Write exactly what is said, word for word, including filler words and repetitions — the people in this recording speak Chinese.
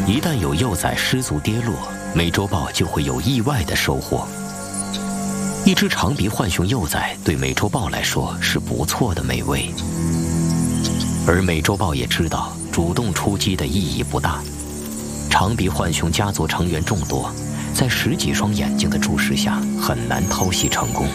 一旦有幼崽失足跌落，美洲豹就会有意外的收获。一只长鼻浣熊幼崽对美洲豹来说是不错的美味，而美洲豹也知道主动出击的意义不大。长鼻浣熊家族成员众多，在十几双眼睛的注视下，很难偷袭成功。